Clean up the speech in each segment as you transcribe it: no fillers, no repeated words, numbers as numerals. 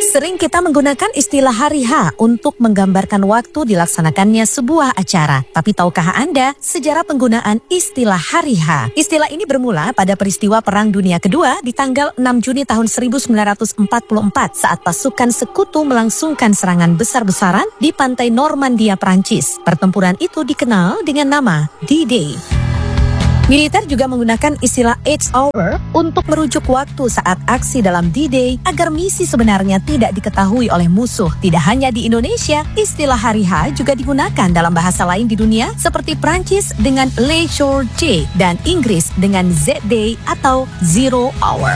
Sering kita menggunakan istilah hari H untuk menggambarkan waktu dilaksanakannya sebuah acara. Tapi tahukah Anda sejarah penggunaan istilah hari H? Istilah ini bermula pada peristiwa Perang Dunia Kedua di tanggal 6 Juni tahun 1944 saat pasukan sekutu melangsungkan serangan besar-besaran di pantai Normandia, Prancis. Pertempuran itu dikenal dengan nama D-Day. Militer juga menggunakan istilah H hour untuk merujuk waktu saat aksi dalam D-Day agar misi sebenarnya tidak diketahui oleh musuh. Tidak hanya di Indonesia, istilah hari H juga digunakan dalam bahasa lain di dunia seperti Prancis dengan Le Jour J dan Inggris dengan Z-Day atau Zero Hour.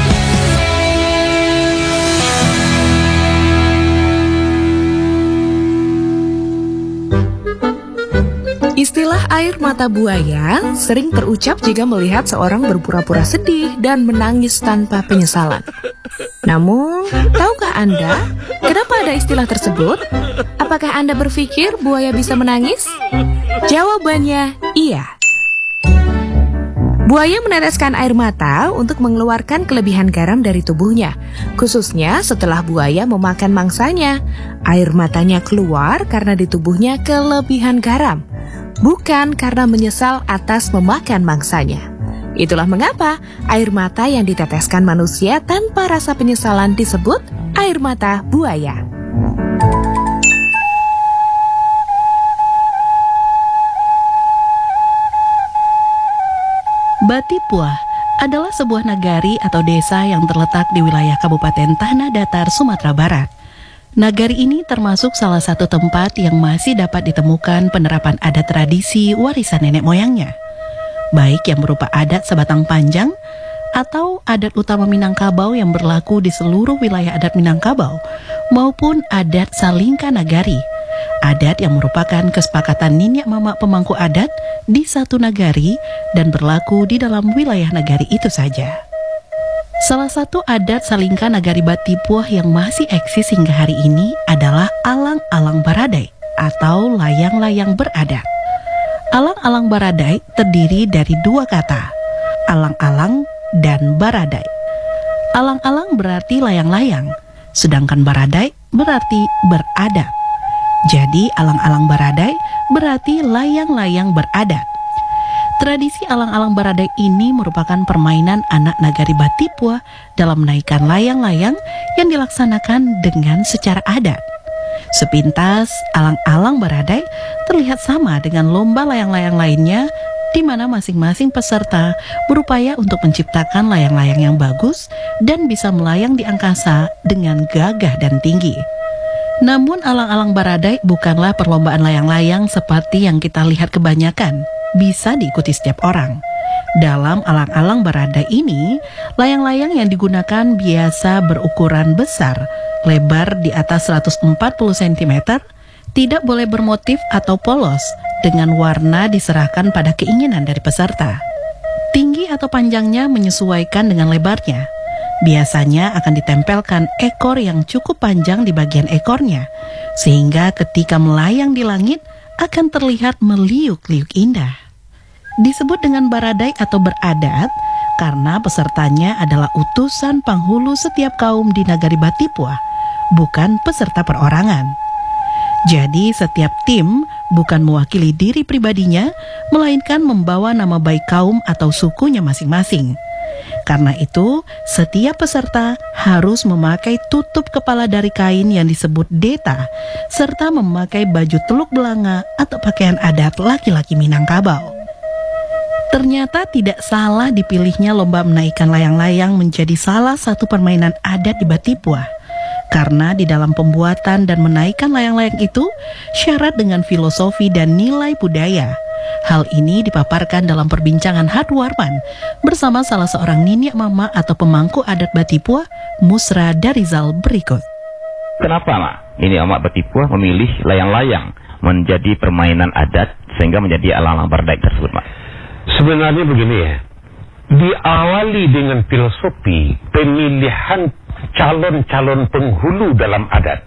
Istilah air mata buaya sering terucap jika melihat seorang berpura-pura sedih dan menangis tanpa penyesalan. Namun, tahukah Anda kenapa ada istilah tersebut? Apakah Anda berpikir buaya bisa menangis? Jawabannya iya. Buaya meneteskan air mata untuk mengeluarkan kelebihan garam dari tubuhnya, khususnya setelah buaya memakan mangsanya. Air matanya keluar karena di tubuhnya kelebihan garam, bukan karena menyesal atas memakan mangsanya. Itulah mengapa air mata yang diteteskan manusia tanpa rasa penyesalan disebut air mata buaya. Batipuah adalah sebuah nagari atau desa yang terletak di wilayah Kabupaten Tanah Datar, Sumatera Barat. Nagari ini termasuk salah satu tempat yang masih dapat ditemukan penerapan adat tradisi warisan nenek moyangnya, baik yang berupa adat sebatang panjang atau adat utama Minangkabau yang berlaku di seluruh wilayah adat Minangkabau, maupun adat Salingka Nagari, adat yang merupakan kesepakatan niniak mama pemangku adat di satu nagari dan berlaku di dalam wilayah nagari itu saja. Salah satu adat Salingka Nagari Batipuah yang masih eksis hingga hari ini adalah alang-alang baradai atau layang-layang beradat. Alang-alang baradai terdiri dari dua kata, alang-alang dan baradai. Alang-alang berarti layang-layang, sedangkan baradai berarti beradat. Jadi alang-alang baradai berarti layang-layang beradat. Tradisi alang-alang baradai ini merupakan permainan anak nagari Batipuah dalam menaikkan layang-layang yang dilaksanakan dengan secara adat. Sepintas, alang-alang baradai terlihat sama dengan lomba layang-layang lainnya, di mana masing-masing peserta berupaya untuk menciptakan layang-layang yang bagus dan bisa melayang di angkasa dengan gagah dan tinggi. Namun alang-alang baradai bukanlah perlombaan layang-layang seperti yang kita lihat kebanyakan, bisa diikuti setiap orang. Dalam alang-alang baradai ini, layang-layang yang digunakan biasa berukuran besar, lebar di atas 140 cm, tidak boleh bermotif atau polos, dengan warna diserahkan pada keinginan dari peserta. Tinggi atau panjangnya menyesuaikan dengan lebarnya. Biasanya akan ditempelkan ekor yang cukup panjang di bagian ekornya, sehingga ketika melayang di langit akan terlihat meliuk-liuk indah. Disebut dengan baradai atau beradat karena pesertanya adalah utusan penghulu setiap kaum di nagari Batipuah, bukan peserta perorangan. Jadi setiap tim bukan mewakili diri pribadinya, melainkan membawa nama baik kaum atau sukunya masing-masing. Karena itu, setiap peserta harus memakai tutup kepala dari kain yang disebut deta, serta memakai baju teluk belanga atau pakaian adat laki-laki Minangkabau. Ternyata tidak salah dipilihnya lomba menaikkan layang-layang menjadi salah satu permainan adat di Batipuah. Karena di dalam pembuatan dan menaikkan layang-layang itu syarat dengan filosofi dan nilai budaya. Hal ini dipaparkan dalam perbincangan Hadwarman bersama salah seorang niniak mama atau pemangku adat Batipuah, Musra Darizal berikut. Kenapa, Mak? Ini Omak Batipuah memilih layang-layang menjadi permainan adat sehingga menjadi alang-alang baradai tersebut, Mak? Sebenarnya begini ya, diawali dengan filosofi pemilihan calon-calon penghulu dalam adat.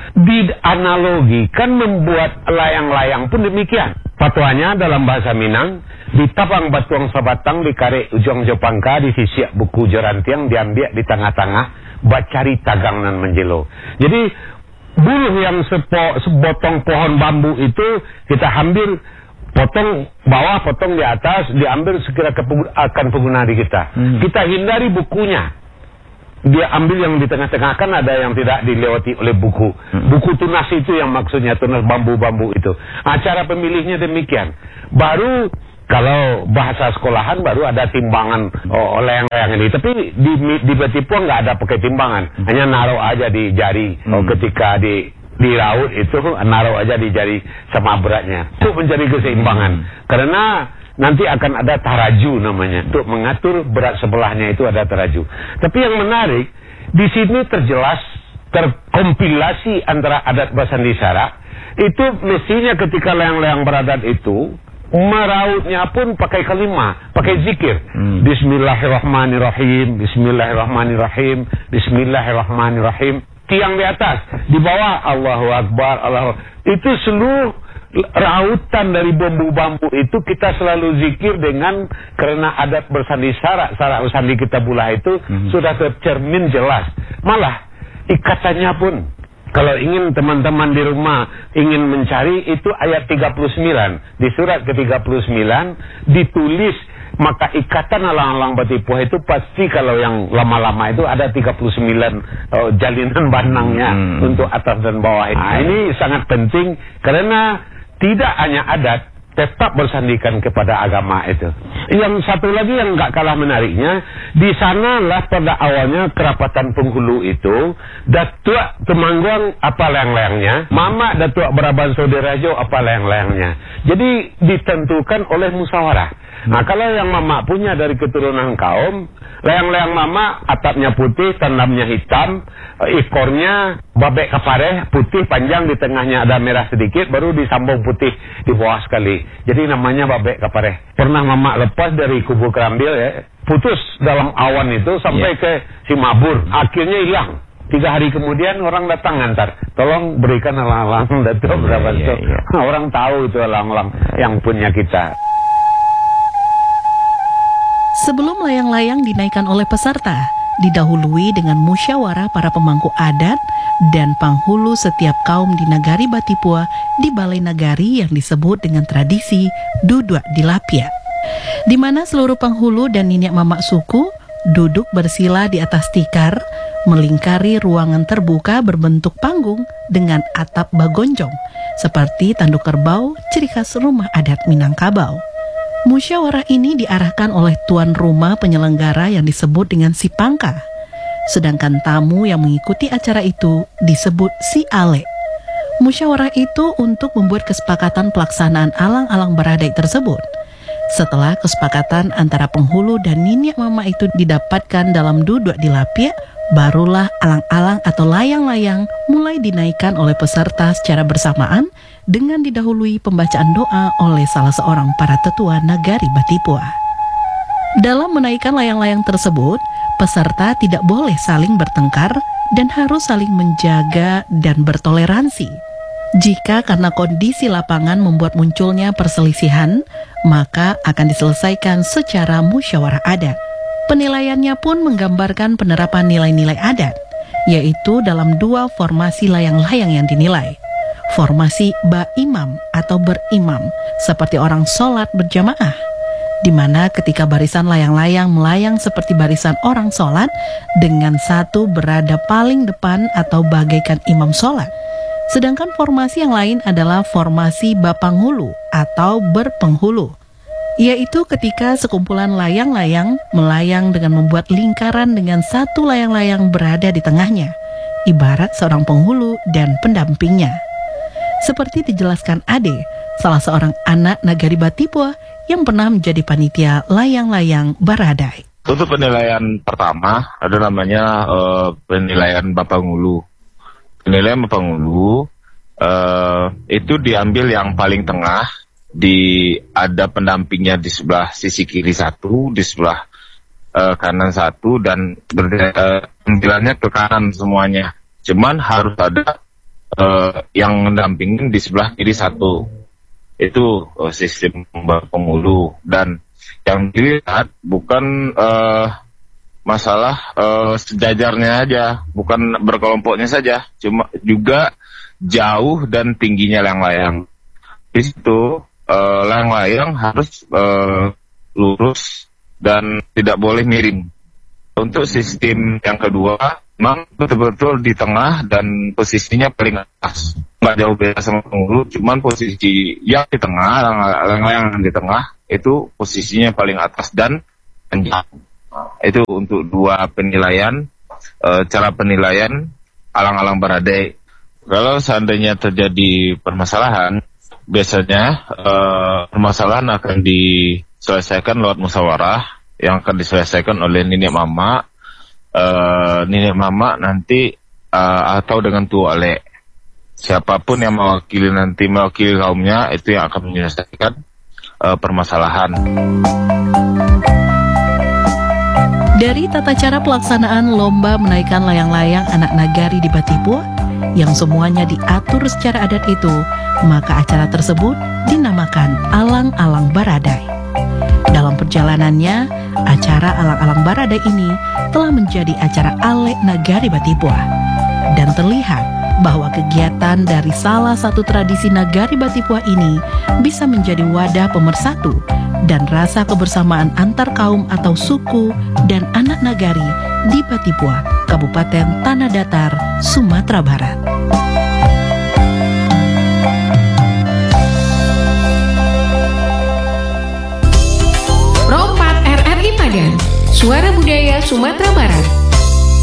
Dianalogikan membuat layang-layang pun demikian. Patuanya dalam bahasa Minang, ditapang batuang sabatang, dikare ujung jopangka, disisiak buku jerantiang, diambil di tengah-tengah, bacari tagang nan menjelo. Jadi buluh yang sebotong pohon bambu itu kita ambil, potong bawah, potong di atas, diambil sekira akan penggunaan di kita. Kita hindari bukunya. Dia ambil yang di tengah-tengah, kan ada yang tidak dilewati oleh buku. Buku tunas itu yang maksudnya, tunas bambu-bambu itu. Cara pemilihnya demikian. Baru kalau bahasa sekolahan baru ada timbangan layang-layang ini. Tapi di Batipuah nggak ada pakai timbangan. Hanya naruh aja di jari. Ketika di raut itu naruh aja di jari sama beratnya. Untuk mencari keseimbangan. Karena nanti akan ada taraju namanya. Untuk mengatur berat sebelahnya itu ada taraju. Tapi yang menarik, di sini terkompilasi antara adat Basandi Sarak. Itu mestinya ketika layang-layang beradat itu, merautnya pun pakai kalimat, pakai zikir. Bismillahirrahmanirrahim, Bismillahirrahmanirrahim, Bismillahirrahmanirrahim. Tiang di atas, di bawah Allahu Akbar, Allahu. Itu seluruh rautan dari bambu-bambu itu kita selalu zikir dengan, karena adat bersandi sarak bersandi kita bulah itu sudah tercermin jelas. Malah ikatannya pun, kalau ingin teman-teman di rumah ingin mencari, itu ayat 39 di surat ke-39 ditulis, maka ikatan alang-alang Batipuah itu pasti kalau yang lama-lama itu ada 39 jalinan banangnya untuk atas dan bawah. Nah, ini sangat penting karena tidak hanya adat, tetap bersandikan kepada agama itu. Yang satu lagi yang nggak kalah menariknya, di sanalah pada awalnya kerapatan penghulu itu, Datuk Temanggung apa layang-layangnya, Mama Datuk Beraban Saudarajo apa layang-layangnya. Jadi ditentukan oleh musyawarah. Nah, kalau yang Mama punya dari keturunan kaum, layang-layang Mama atapnya putih, tandamnya hitam, ekornya babek kapareh putih panjang, di tengahnya ada merah sedikit, baru disambung putih di bawah sekali. Jadi namanya babek kapareh. Pernah Mama lepas dari kubu Kerambil ya, putus dalam awan itu sampai ke Simabur, akhirnya hilang. 3 hari kemudian orang datang ngantar, tolong berikan alang-alang Datuk berapa itu. Orang tahu itu alang-alang yang punya kita. Sebelum layang-layang dinaikkan oleh peserta, didahului dengan musyawarah para pemangku adat dan panghulu setiap kaum di Nagari Batipuah di Balai Nagari yang disebut dengan tradisi Duduk di Lapia, di mana seluruh panghulu dan niniak mamak suku duduk bersila di atas tikar, melingkari ruangan terbuka berbentuk panggung dengan atap bagonjong, seperti tanduk kerbau, ciri khas rumah adat Minangkabau. Musyawarah ini diarahkan oleh tuan rumah penyelenggara yang disebut dengan si Pangka, sedangkan tamu yang mengikuti acara itu disebut si Ale. Musyawarah itu untuk membuat kesepakatan pelaksanaan alang-alang beradai tersebut. Setelah kesepakatan antara penghulu dan niniak mama itu didapatkan dalam Duduk di Lapia, barulah alang-alang atau layang-layang mulai dinaikkan oleh peserta secara bersamaan dengan didahului pembacaan doa oleh salah seorang para tetua Nagari Batipuah. Dalam menaikkan layang-layang tersebut, peserta tidak boleh saling bertengkar dan harus saling menjaga dan bertoleransi. Jika karena kondisi lapangan membuat munculnya perselisihan, maka akan diselesaikan secara musyawarah adat. Penilaiannya pun menggambarkan penerapan nilai-nilai adat, yaitu dalam 2 formasi layang-layang yang dinilai. Formasi ba-imam atau berimam, seperti orang sholat berjamaah, di mana ketika barisan layang-layang melayang seperti barisan orang sholat, dengan satu berada paling depan atau bagaikan imam sholat. Sedangkan formasi yang lain adalah formasi bapanghulu atau berpenghulu, yaitu ketika sekumpulan layang-layang melayang dengan membuat lingkaran dengan satu layang-layang berada di tengahnya, ibarat seorang penghulu dan pendampingnya. Seperti dijelaskan Ade, salah seorang anak Nagari Batipuah yang pernah menjadi panitia layang-layang Baradai. Untuk penilaian pertama ada namanya penilaian bapanghulu. Penilaian bapanghulu itu diambil yang paling tengah, ada pendampingnya di sebelah sisi kiri satu, di sebelah kanan satu, dan penilaiannya ke kanan semuanya. Cuman harus ada yang mendampingin di sebelah kiri satu. Itu sistem bapanghulu. Dan yang dilihat bukan masalah sejajarnya aja, bukan berkelompoknya saja, cuma juga jauh dan tingginya layang-layang. Di situ layang-layang harus lurus dan tidak boleh miring. Untuk sistem yang kedua, memang betul-betul di tengah dan posisinya paling atas. Nggak jauh beda sama penghulu, cuman posisi yang di tengah, layang-layang di tengah, itu posisinya paling atas dan panjang. Itu untuk dua penilaian, cara penilaian alang-alang baradai. Kalau seandainya terjadi permasalahan, biasanya permasalahan akan diselesaikan lewat musyawarah yang akan diselesaikan oleh nenek mama nanti atau dengan tua lek. Siapapun yang mewakili kaumnya itu yang akan menyelesaikan permasalahan. Dari tata cara pelaksanaan lomba menaikkan layang-layang anak nagari di Batipuah yang semuanya diatur secara adat itu, maka acara tersebut dinamakan Alang-Alang Baradai. Dalam perjalanannya, acara Alang-Alang Baradai ini telah menjadi acara Alek Nagari Batipuah. Dan terlihat bahwa kegiatan dari salah satu tradisi Nagari Batipuah ini bisa menjadi wadah pemersatu dan rasa kebersamaan antar kaum atau suku dan anak nagari di Batipuah, Kabupaten Tanah Datar, Sumatera Barat. Pro 4 RRI Padang, Suara Budaya Sumatera Barat.